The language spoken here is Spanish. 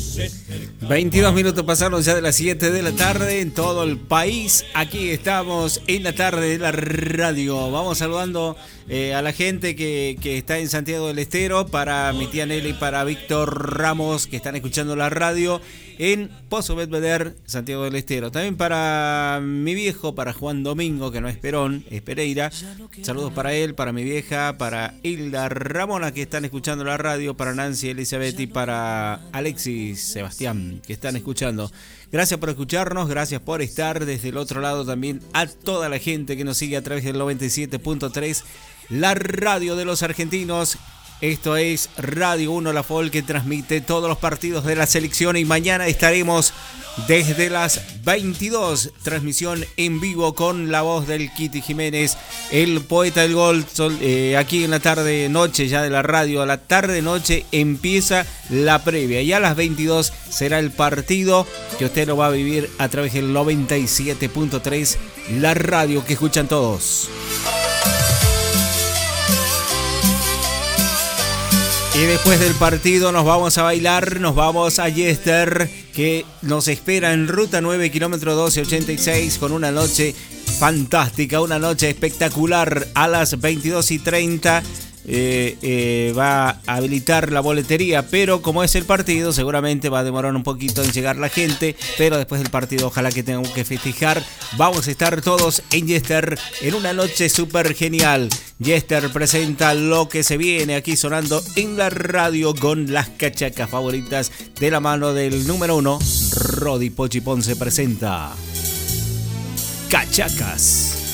22 minutos pasaron ya de las 7 de la tarde en todo el país. Aquí estamos en la tarde de la radio. Vamos saludando a la gente que está en Santiago del Estero, para mi tía Nelly, para Víctor Ramos, que están escuchando la radio en Pozo Belvedere, Santiago del Estero. También para mi viejo, para Juan Domingo, que no es Perón, es Pereira. Saludos para él, para mi vieja, para Hilda Ramona, que están escuchando la radio, para Nancy Elizabeth y para Alexis Sebastián, que están escuchando. Gracias por escucharnos, gracias por estar desde el otro lado también a toda la gente que nos sigue a través del 97.3, la radio de los argentinos. Esto es Radio 1 La Folk, que transmite todos los partidos de la selección, y mañana estaremos desde las 22, transmisión en vivo con la voz del Kitty Jiménez, el poeta del gol. Aquí en la tarde noche ya de la radio, a la tarde noche empieza la previa, y a las 22 será el partido, que usted lo va a vivir a través del 97.3, la radio que escuchan todos. Y después del partido nos vamos a bailar, nos vamos a Yester, que nos espera en Ruta 9, kilómetro 1286, con una noche fantástica, una noche espectacular. A las 22:30 va a habilitar la boletería, pero como es el partido, seguramente va a demorar un poquito en llegar la gente, pero después del partido ojalá que tengamos que festejar. Vamos a estar todos en Yester en una noche súper genial. Yester presenta lo que se viene aquí sonando en la radio con las cachacas favoritas, de la mano del número 1, Rodi Pochi Ponce presenta Cachacas.